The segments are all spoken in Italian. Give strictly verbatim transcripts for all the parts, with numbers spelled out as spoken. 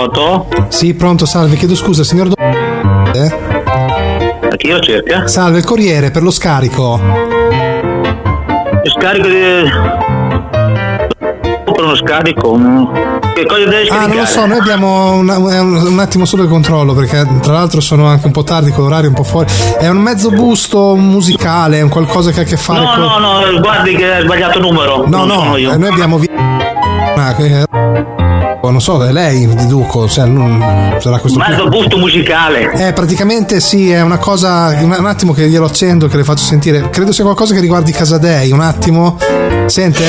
Pronto? Sì, pronto, salve, chiedo scusa, signor Do... Eh? A chi lo cerca? Salve, il corriere per lo scarico. Il scarico di... per uno scarico? Che cosa deve scaricare? Ah, non lo so, noi abbiamo una, un, un attimo solo di controllo, perché tra l'altro sono anche un po' tardi con l'orario un po' fuori. È un mezzo busto musicale, è un qualcosa che ha a che fare no, con... No, no, no, guardi che hai sbagliato numero. No, non no, sono io. noi abbiamo... Vi... Ah, che... non so, è lei, deduco, cioè, non sarà questo mezzo busto musicale. Eh, praticamente sì, è una cosa, un attimo che glielo accendo, che le faccio sentire, credo sia qualcosa che riguardi Casadei, un attimo, sente?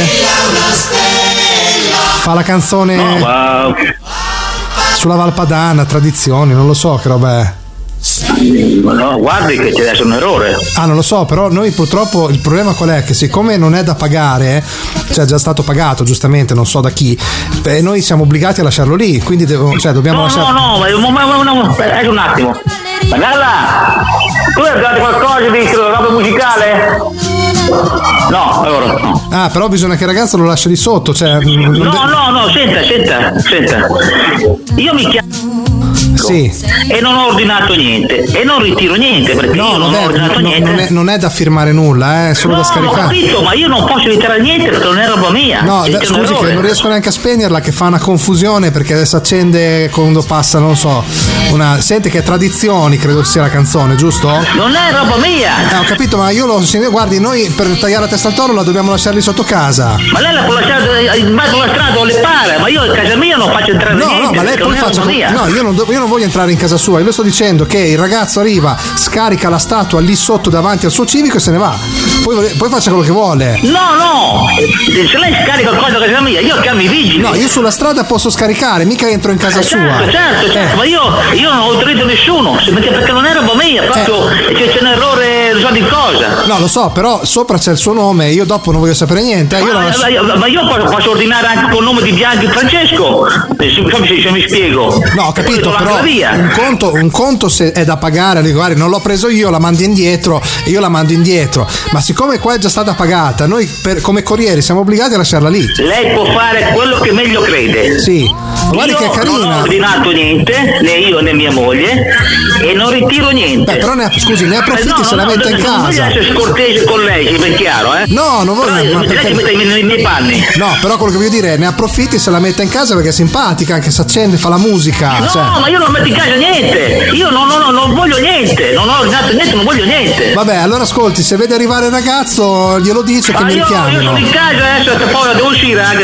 Fa la canzone no, ma... sulla Valpadana, tradizioni, non lo so che roba è. No, guardi che c'è adesso un errore. Ah, non lo so, però noi purtroppo il problema qual è? Che siccome non è da pagare, cioè è già stato pagato giustamente, non so da chi, eh, noi siamo obbligati a lasciarlo lì, quindi devo, cioè, dobbiamo no, lasciare... No, no, ma, ma, ma, ma aspetta un attimo. Magalla, tu hai dato qualcosa di roba musicale? No, allora no. Ah, però bisogna che il ragazzo lo lascia lì sotto, cioè... No, de- no, no, senta, senta, senta. Io mi chiamo... Sì. E non ho ordinato niente e non ritiro niente perché no, io non è, ho ordinato no, niente. Non è, non è da firmare nulla, è solo no, da scaricare. No, ho capito, ma io non posso ritirare niente perché non è roba mia. No, da, scusi che non riesco neanche a spegnerla, che fa una confusione perché si accende quando passa, non so, una... Sente che è Tradizioni, credo sia la canzone, giusto? Non è roba mia. Eh, ho capito, ma io lo... Guardi, noi per tagliare la testa al toro la dobbiamo lasciare lì sotto casa. Ma lei la può lasciare in mezzo alla strada o le pare, ma io a casa mia non faccio entrare no, niente. No, ma lei poi faccia... No, io non, io non voglio entrare in casa sua. Io le sto dicendo che il ragazzo arriva, scarica la statua lì sotto davanti al suo civico e se ne va. Poi, poi faccia quello che vuole. No, no, se lei scarica qualcosa a casa mia, io chiamo i vigili. No, io sulla strada posso scaricare, mica entro in casa eh, sua. Certo, certo, certo, eh. ma io, io non ho autorizzato nessuno, perché, perché non è roba mia, proprio eh. c'è, c'è un errore, non so di cosa. No, lo so, però sopra c'è il suo nome, io dopo non voglio sapere niente. Eh, io ma, lascio... io, ma io posso, posso ordinare anche col nome di Bianchi Francesco, se, se, se mi spiego. No, ho capito, però un conto, un conto se è da pagare, dico, guarda, non l'ho preso io, la mando indietro e io la mando indietro, ma siccome qua è già stata pagata, noi per, come corrieri siamo obbligati a lasciarla lì. Lei può fare quello che meglio crede. Sì, ma guardi io che è carina. Non ho ordinato niente, né io né mia moglie, e non ritiro niente. Beh, però ne, scusi, ne approfitti eh no, se no, la mette no, in casa. Non voglio essere scortese con lei, è ben chiaro, eh? No, non voglio. Però, ma perché... lei si mette nei, nei miei panni. No, però quello che voglio dire è ne approfitti se la mette in casa perché è simpatica, anche se accende, fa la musica. No, cioè. ma io non metto in casa niente. Io non, non, non voglio niente, non ho ordinato niente, non voglio niente. Vabbè, allora ascolti, se vede arrivare il ragazzo glielo dice che ma mi io, richiamino. Io sono in casa adesso, che poi devo uscire anche